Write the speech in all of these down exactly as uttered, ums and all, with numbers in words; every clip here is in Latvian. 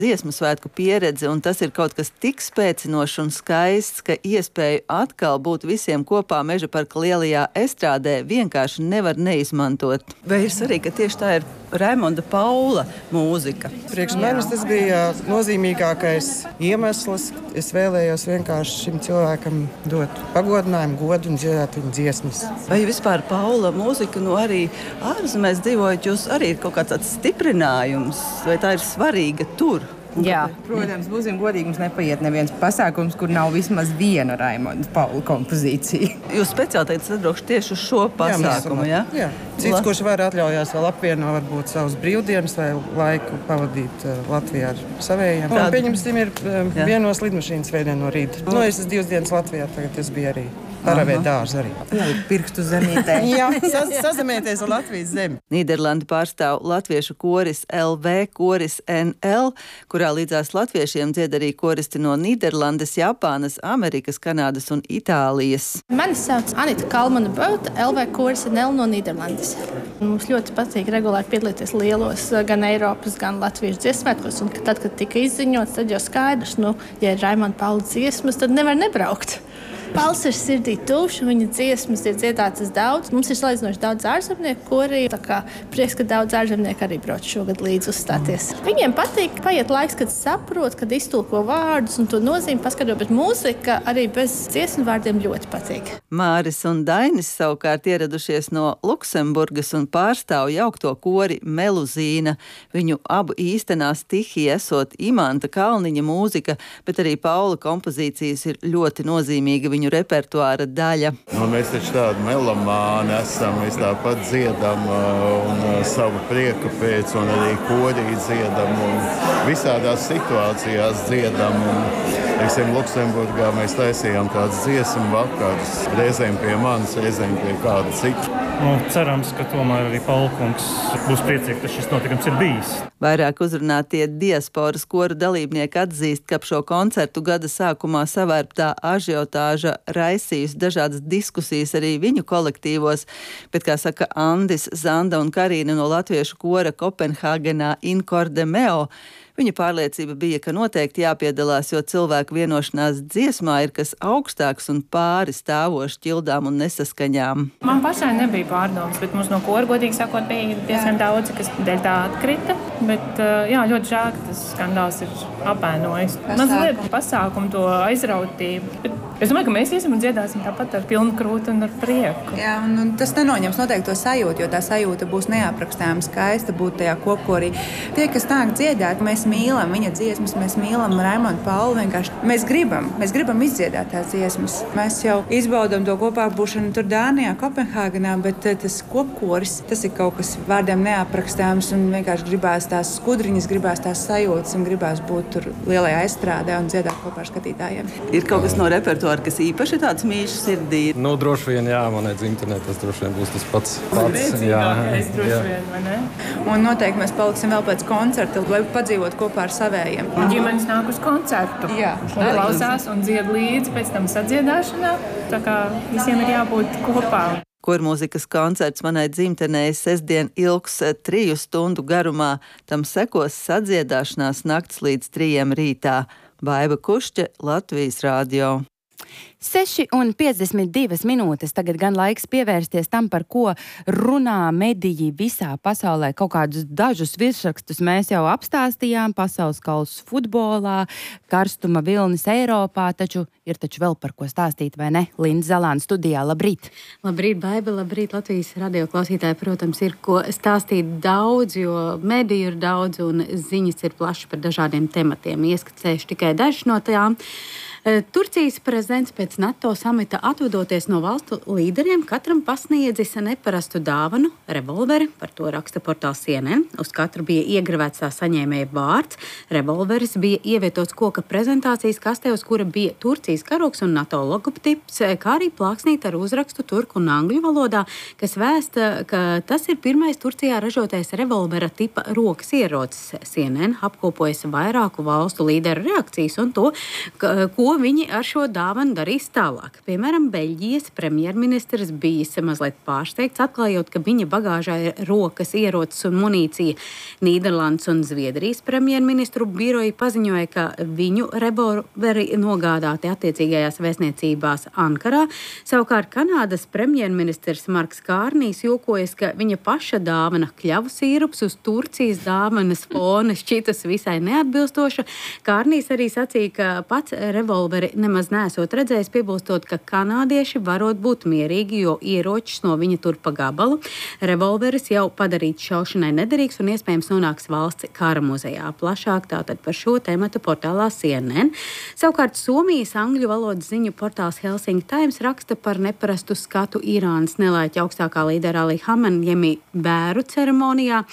dziesmu svētku pieredze, un tas ir kaut kas tik spēcinošs un skaists, ka iespēju atkal būt visiem kopā Meža parka lielajā estrādē vienkārši nevar neizmantot. Vai ir svarīgi, ka tieši tā ir Raimonda Paula mūzika? Priekš manis tas bija nozīmīgākais iemesls. Es vēlējos vienkārši šim cilvēkam dot pagodinājumu, godu un dziedāt viņa dziesmas. Vai vispār Paula mūzika, nu arī ārzemēs dzīvojot, jūs arī ir kaut kāds tāds stiprinājums, vai tā ir svarīga tur? Jā, protams, būsim godīgi, mums nepaiet neviens pasākums, kur nav vismaz viena Raimonda Paula kompozīcija. Jūs speciāli teicat atbraukšu tieši uz šo pasākumu, jā? Jā, cits, kurš var atļaujās vēl apvieno varbūt savus brīvdienas vai laiku pavadīt uh, Latvijā ar savējiem. Un, pieņemsim, ir uh, vienos lidmašīnas svētdien no rīta. Nu, es esmu divas dienas Latvijā, tagad es biju arī. Paravēt dārzu arī. Jā, pirkstu zemītē. Jā, saz, sazemēties ar Latvijas zemi. Nīderlandi pārstāv latviešu koris L V Koris N L, kurā līdzās latviešiem dzied arī koristi no Nīderlandes, Japānas, Amerikas, Kanādas un Itālijas. Mani sauc Anita Kalmana-Bauta, L V Koris N L no Nīderlandes. Mums ļoti patīk regulāri piedalīties lielos gan Eiropas, gan latviešu dziesmētkos, un tad, kad tika izziņots, tad jau skaidrs, nu, ja ir Raimonda Paula dziesmas, tad nevar nebraukt. Pauls ir sirdī tuvs, viņa dziesmas ir dziedātas daudz. Mums ir salīdzinoši daudz ārzemnieku korī, tā kā prieks, ka daudz ārzemnieku arī brauc šogad līdz uzstāties. Viņiem patīk, paiet laiks, kad saprot, kad iztulko vārdus un to nozīmi paskatot, bet mūzika arī bez dziesmu vārdiem ļoti patīk. Māris un Dainis savukārt ieradušies no Luksemburgas un pārstāv jaukto kori Meluzīna. Viņu abu īstenā stihija esot Imanta Kalniņa mūzika, bet arī Paula kompozīcijas ir ļoti nozīmīga viņu repertuāra daļa. Nu, mēs taču tādi melomāni esam, mēs tāpat dziedam un savu prieku pēc, un arī korī dziedam, un visādās situācijās dziedam. Un, teiksim, Luksemburgā mēs taisījām tādas dziesmu vakarus, reizēm pie manis, reizēm pie kāda cita. Nu, cerams, ka tomēr arī Paulkungs būs priecīgs, ka šis notikums ir bijis. Vairāk uzrunātie diasporas koru dalībnieki atzīst, ka ap šo koncertu gada sākumā savērptā ažiotāža raisījusi dažādas diskusijas arī viņu kolektīvos, bet, kā saka Andis, Zanda un Karīna no latviešu kora Kopenhāgenā Incorde Meo, viņa pārliecība bija, ka noteikti jāpiedalās, jo cilvēku vienošanās dziesmā ir kas augstāks un pāri stāvoši ķildām un nesaskaņām. Man pašai nebija pārdomas, bet mums no kora, godīgi sakot, bija diezgan daudzi, kas dēļ tā atkrita. Bet jā, ļoti žēl, ka tas skandāls ir apēnojis. Mazliet pasākumu to aizrautību. Bet es domāju, ka mēs iesim un dziedāsim tāpat ar pilnu krūtu un ar prieku. Jā, un, un tas nenoņems noteikti to sajūtu, jo tā sajūta būs neaprakstām skaista būt tajā kopkorī. Tie, kas nāk dziedāt, mēs mīlam viņa dziesmas, mēs mīlam Raimondu Paulu, vienkārši mēs gribam, mēs gribam izdziedāt tās dziesmas. Mēs jau izbaudam to kopā būšanu tur Dānijā, Kopenhāgenā, bet tas kopkoris, tas ir kaut kas vārdiem neaprakstāms un vienkārši gribās tās skudriņas, gribās tās sajūtas un gribās būt tur lielajā estrādē un dziedāt kopā ar skatītājiem. Ir kaut kas no repertuāra, kas īpaši ir tāds mīļš sirdī? Nu, droši vien, jā, manai dzimtenē tas droši vien būs tas pats. pats jā, droši vien, vai ne? Un noteikti mēs paliksim vēl pēc koncerta, lai padzīvot kopā ar savējiem. Ģimenes nāk uz koncertu. Jā. Un klausās un dzied līdzi pēc tam sadziedāšanā. Tā kā visiem ir jābūt kopā. Kormūzikas koncerts manai dzimtenē sestdien ilgs triju stundu garumā. Tam sekos sadziedāšanās nakts līdz trījiem rītā. Baiba Kušķe, Latvijas radio. seši un piecdesmit divas minūtes. Tagad gan laiks pievērsties tam, par ko runā mediji visā pasaulē. Kaut kādus dažus virsrakstus mēs jau apstāstījām. Pasaules kausa futbolā, karstuma vilnis Eiropā, taču ir taču vēl par ko stāstīt, vai ne? Linda Zalāna studijā, labrīt! Labrīt, Baiba, labrīt, Latvijas radio klausītāji. Protams, ir ko stāstīt daudz, jo mediju ir daudz un ziņas ir plaši par dažādiem tematiem. Ieskicēšu tikai dažus no tām. Turcijas prezidents pēc NATO samita atvadoties no valstu līderiem katram pasniedzis neparastu dāvanu – revolveri, par to raksta portāls C N N. Uz katru bija iegravēts tā saņēmēja vārds. Revolveris bija ievietots koka prezentācijas kastē, uz kura bija Turcijas karogs un NATO logotips, kā arī plāksnīt ar uzrakstu turku un angļu valodā, kas vēsta, ka tas ir pirmais Turcijā ražotais revolvera tipa rokas ierocis. C N N apkopojas vairāku valstu līderu reakcijas un to, ko viņi ar šo dāvanu darīs attīstīs tālāk. Piemēram, Beļģijas premjerministrs bijis mazliet pārsteigts, atklājot, ka viņa bagāžā ir rokas, ierocis un munīcija. Nīderlandes un Zviedrijas premjerministru biroji paziņoja, ka viņu revolveri nogādāti attiecīgajās vēstniecībās Ankarā. Savukārt Kanādas premjerministrs Marks Kārnijs jokojas, ka viņa paša dāvana kļavu sīrups uz Turcijas dāvanas fona šķitas visai neatbilstoša. Kārnijs arī sacīja, ka pats revolveri nemaz nesot redzējis, piebilstot, ka kanādieši varot būt mierīgi, jo ieročus no viņa tur pa gabalu. Revolveris jau padarīts šaušanai nederīgs un iespējams nonāks valsts kara muzejā. Plašāk tātad par šo tematu portālā C N N. Savukārt Somijas angļu valodas ziņu portāls Helsinki Times raksta par neparastu skatu Irānas nelaiķa augstākā līdera Ali Hamenjemi bēru ceremonijā.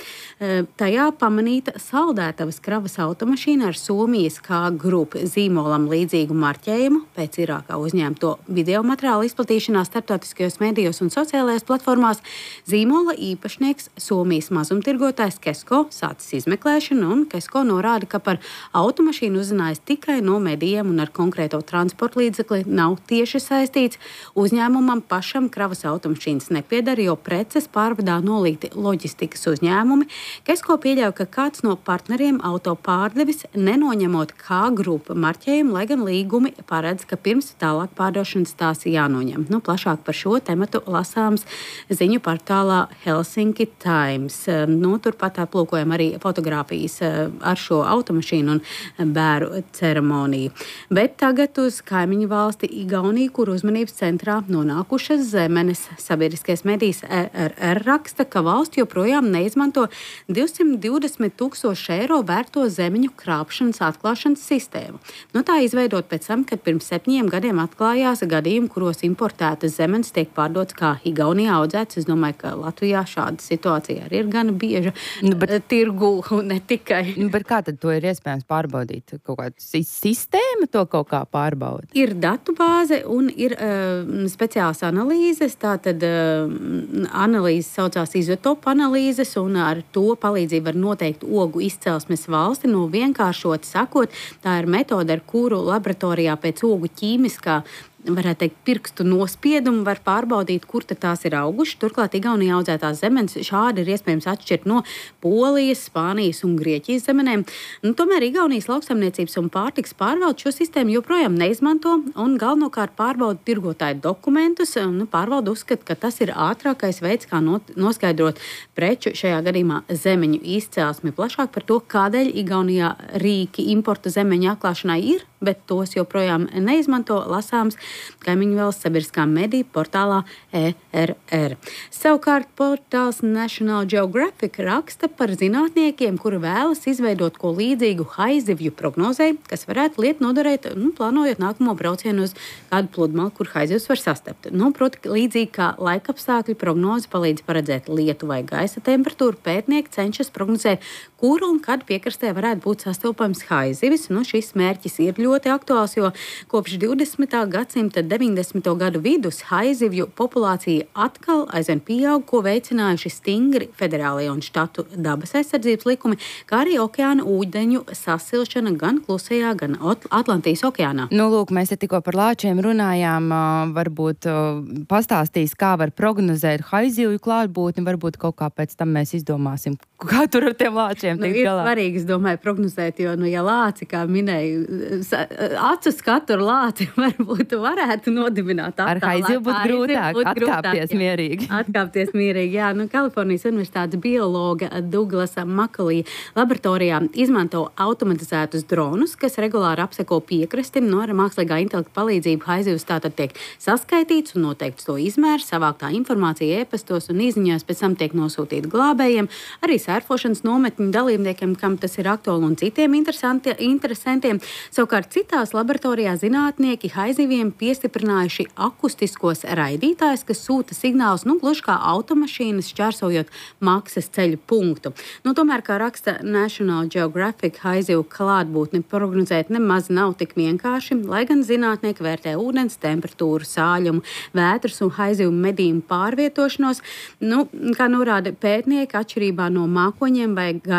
Tajā pamanīta saldētavas kravas automašīna ar Somijas K Group zīmolam līdzīgu marķējumu. Pēc Irākā uzņēmto video materiālu izplatīšanā starptautiskajos medijos un sociālajās platformās zīmola īpašnieks Somijas mazumtirgotājs Kesko sācis izmeklēšanu, un Kesko norāda, ka par automašīnu uzzinājis tikai no medijiem un ar konkrēto transporta līdzekli nav tieši saistīts. Uzņēmumam pašam kravas automašīnas nepiedara, jo preces pārvadā nolīti loģistikas uzņēmumi. Kesko pieļauj, ka kāds no partneriem auto pārdevis nenoņemot K Group marķējumu, lai gan līgumi paredz, ka pirms tālāk pārdošanas tās jānoņem. Nu, plašāk par šo tematu lasāms ziņu portālā Helsinki Times. Nu, turpat aplūkojam arī fotogrāfijas ar šo automašīnu un bēru ceremoniju. Bet tagad uz kaimiņu valsti Igauniju, kur uzmanības centrā nonākušas zemenes. Sabiedriskais medijs E R R raksta, ka valsts joprojām neizmanto divsimt divdesmit tūkstoši eiro vērto zemeņu krāpšanas atklāšanas sistēmu. Nu, tā izveidot pēc tam, kad pirms septiņiem gadiem atklājās gadījumi, kuros importētas zemenes tiek pārdotas kā Igaunijā audzētas. Es domāju, ka Latvijā šāda situācija arī ir gana bieža nu, bet, tirgu un ne tikai. Nu, bet kā tad to ir iespējams pārbaudīt? Kaut kāda sistēma to kaut kā pārbauda? Ir datu bāze un ir uh, speciāls analīzes. Tātad uh, analīzes saucās izotopu analīzes, un ar to palīdzību var noteikt ogu izcelsmes valsti. No vienkāršot sakot, tā ir metode, ar kuru laboratorijā pēc ogu ķīmiskā, varētu teikt, pirkstu nospiedumu var pārbaudīt, kur tad tās ir auguši. Turklāt Igaunijā audzētās zemenes šādi ir iespējams atšķirt no Polijas, Spānijas un Grieķijas zemenēm. Nu, tomēr Igaunijas lauksaimniecības un pārtikas pārvalde šo sistēmu joprojām neizmanto un galvenokārt pārbauda tirgotāju dokumentus. Nu, pārvalde uzskata, ka tas ir ātrākais veids, kā not, noskaidrot preču, šajā gadījumā zemeņu izcelsmi. Plašāk par to, kādēļ Igaunijā rīki importa zemeņu atklāšanai ir, bet tos joprojām neizmanto, lasāms kaimiņu valsts sabiedriskā mediju portālā E R R. Savukārt portāls National Geographic raksta par zinātniekiem, kuri vēlas izveidot ko līdzīgu haizivju prognozei, kas varētu liet noderēt, nu, plānojot nākamo braucienu uz kādu pludmali, kur haizivs var sastapt. Nu, proti, līdzīgi kā laikapstākļu prognoze palīdz paredzēt lietu vai gaisa temperatūru, pētnieki cenšas prognozēt, kur un kad piekrastē varētu būt sastopams haizivis. Nu, šis mērķis ir ļoti aktuāls, jo kopš divdesmitā gadsimta deviņdesmito gadu vidus haizivju populācija atkal aizvien pieaug, ko veicinājuši stingri federālie un štatu dabas aizsardzības likumi, kā arī okeāna ūdeņu sasilšana gan Klusajā, gan Atlantijas okeānā. Nu, lūk, mēs te tikko par lāčiem runājām, varbūt pastāstīs, kā var prognozēt haizivju klātbūtni, varbūt kaut kā pēc tam mēs izdomāsim, kā tur ar tiem lāčiem nu, tikt galā. Ir svarīgi, es domāju, prognozēt, jo, nu, ja lāci, kā minēju, acu skatu ar lāci varbūt varētu nodibināt. Ar haizivu būtu grūtāk, būt atkāpties jā. mierīgi. Atkāpties mierīgi, jā. Nu, Kalifornijas Universitātes biologa Douglasa Makalija laboratorijā izmanto automatizētus dronus, kas regulāri apseko piekrasti. No ar mākslīgā intelekta palīdzību haizivs tātad tiek saskaitīts un noteikts to izmērs, savāktā informācija e-pastos un izziņās pēc tam tiek nosūtīta glābējiem, arī sērfošanas nometņu dalībniekiem, kam tas ir aktuāli, un citiem interesantiem. Savukārt citās laboratorijās zinātnieki haiziviem piestiprinājuši akustiskos raidītājus, kas sūta signālus, nu, gluži kā automašīnas šķērsojot maksas ceļu punktu. Nu, tomēr, kā raksta National Geographic, haizivu klātbūtni prognozēt nemaz nav tik vienkārši, lai gan zinātnieki vērtē ūdens temperatūru, sāļumu, vētras un haizivu medījumu pārvietošanos. Nu, kā norāda pētnieki, atšķirībā no mākoņiem vai gaisa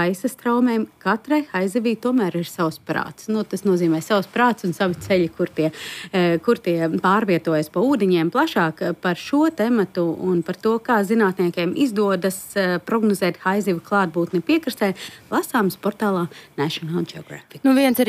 gaisa straumēm, katrai haizivī tomēr ir savs prāts. Nu, tas nozīmē savs prāts un savi ceļi, kur tie, kur tie pārvietojas pa ūdeņiem. Plašāk par šo tematu un par to, kā zinātniekiem izdodas prognozēt haizivu klātbūtni piekrastē, lasāms portālā National Geographic. Nu, viens